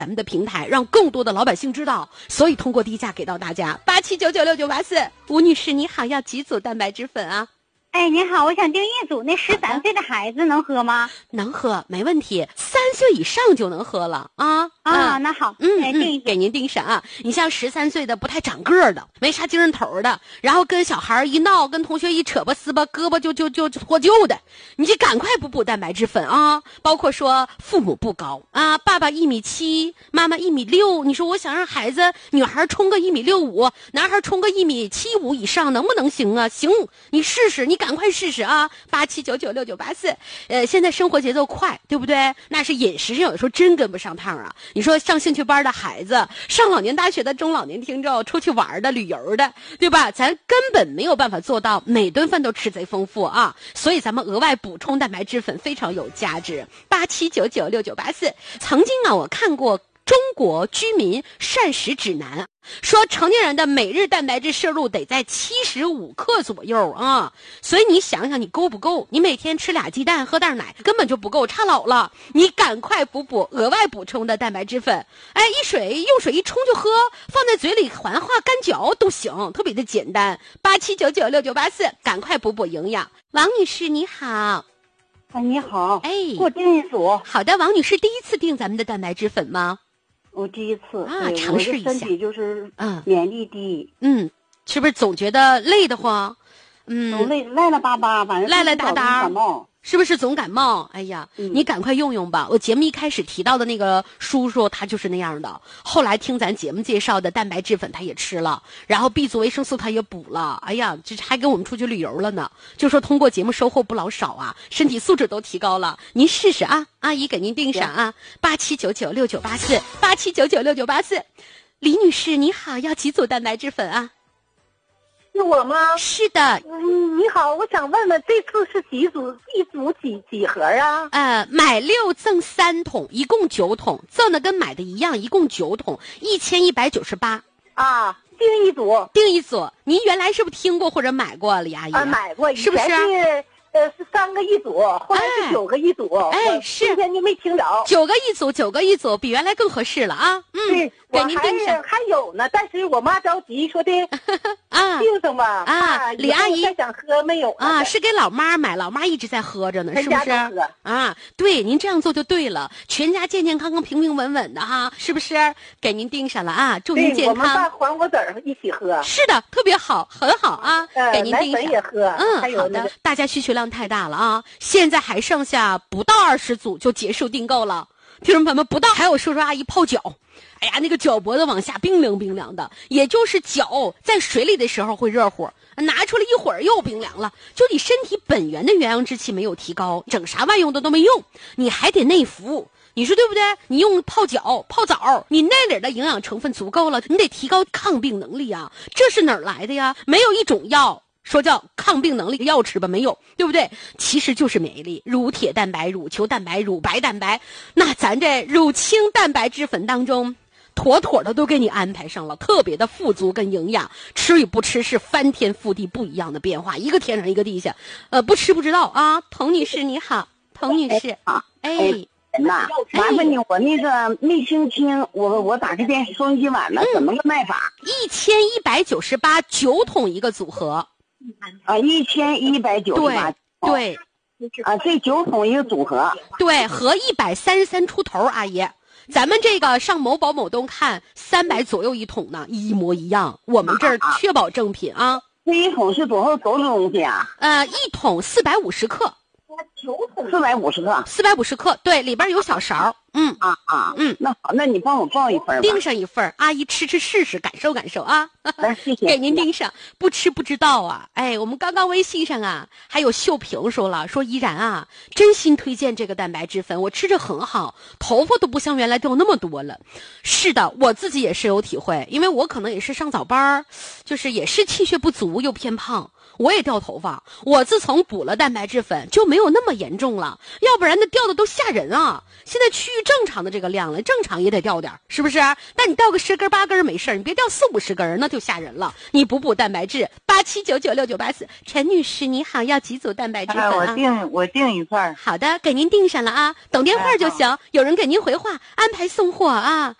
咱们的平台，让更多的老百姓知道，所以通过低价给到大家87996984。吴女士你好，要几组蛋白质粉啊？ 哎，您好，我想订一组。那13岁的孩子能喝吗？ 能喝，没问题，3岁以上就能喝了啊。 那好， 给您订上啊。你像13岁的不太长个儿的，没啥精神头的，然后跟小孩一闹，跟同学一扯吧撕吧，胳膊就脱臼的，你就赶快补蛋白质粉啊。包括说父母不高啊，爸爸1.7米，妈妈1.6米，你说我想让孩子女孩冲个1.65米，男孩冲个1.75米以上，能不能行啊？行，你试试，你赶快试试啊！87996984。现在生活节奏快，对不对？那是饮食上有时候真跟不上趟啊。你说上兴趣班的孩子，上老年大学的中老年听众，出去玩的、旅游的，对吧？咱根本没有办法做到每顿饭都吃贼丰富啊。所以咱们额外补充蛋白质粉非常有价值。87996984。曾经啊，我看过中国居民膳食指南，说成年人的每日蛋白质摄入得在75克左右啊，所以你想想你够不够？你每天吃2鸡蛋喝袋奶根本就不够，差老了。你赶快补额外补充的蛋白质粉，哎，用水一冲就喝，放在嘴里含化干嚼都行，特别的简单。87996984，赶快补营养。王女士你好。 你好， 哎， 给我订一组。 好的，王女士第一次订咱们的蛋白质粉吗？ 我第一次啊，尝试一下。 我的身体就是免疫力低， 是不是总觉得累得慌？ 总赖了巴巴，反正赖赖达达， 感冒。 是不是总感冒？哎呀，你赶快用吧。我节目一开始提到的那个叔叔，他就是那样的。后来听咱节目介绍的蛋白质粉，他也吃了，然后 B 族维生素他也补了。哎呀，这还跟我们出去旅游了呢。就说通过节目收获不老少啊，身体素质都提高了。您试试啊，阿姨给您订上啊，87996984，87996984。李女士你好，要几组蛋白质粉啊？ 是我吗？ 是的。 你好，我想问问，这次是几组？一组几盒啊？ 买6赠3桶，一共9桶，赠的跟买的一样，一共9桶，1198 啊。订一组。 订一组。您原来是不是听过或者买过李阿姨？ 买过， 是不是？ 是3个一组，后来是9个一组。 是。 今天就没听着。 9个一组，比原来更合适了啊。 对， 给您订上。 还有呢，但是我妈着急说的订上吧。 李阿姨再想喝没有是给老妈买，老妈一直在喝着呢，是不是？对，您这样做就对了，全家健健康康、平平稳稳的哈，是不是？给您订上了啊，祝您健康。 我们把黄瓜籽一起喝。 是的，特别好，很好啊，给您订上。 奶粉也喝。 好的，大家需求量太大了啊，现在还剩下不到20组就结束订购了。听众朋友们，不到。还有叔叔阿姨泡脚，哎呀，那个脚脖子往下冰凉冰凉的，也就是脚在水里的时候会热乎，拿出来一会儿又冰凉了，就你身体本源的元阳之气没有提高，整啥万用的都没用，你还得内服。你说对不对？你用泡脚泡澡，你那里的营养成分足够了，你得提高抗病能力啊，这是哪儿来的呀？没有一种药说叫抗病能力药吃吧，没有，对不对？其实就是免疫力，乳铁蛋白、乳球蛋白、乳白蛋白，那咱这乳清蛋白质粉当中妥妥的都给你安排上了，特别的富足跟营养，吃与不吃是翻天覆地不一样的变化，一个天上一个地下。不吃不知道啊。童女士你好。童女士麻烦你，我那个没听清，我打开电视收音机晚了，怎么个卖法 ？1198，9桶一个组合。 1198。 对。 这9桶一个组合。 对，合133出头，阿姨。咱们这个上某宝某东看300左右一桶呢，一模一样。我们这儿确保正品啊。 这一桶是多少东西啊？ 一桶450克。 450克， 对，里边有小勺。 那好，那你帮我报一份吧。 订上一份，阿姨吃试试，感受感受啊。 谢谢。 给您订上，不吃不知道啊。哎，我们刚刚微信上啊，还有秀萍说了，说依然啊，真心推荐这个蛋白质粉，我吃着很好，头发都不像原来掉那么多了。是的，我自己也是有体会，因为我可能也是上早班，就是也是气血不足又偏胖。 我也掉头发，我自从补了蛋白质粉就没有那么严重了，要不然那掉的都吓人啊。现在趋于正常的这个量了，正常也得掉点，是不是？但你掉个10根8根没事，你别掉40、50根，那就吓人了。你补蛋白质，87996984。陈女士你好，要几组蛋白质粉啊？ 我订一份。 好的，给您订上了啊，等电话就行，有人给您回话，安排送货啊。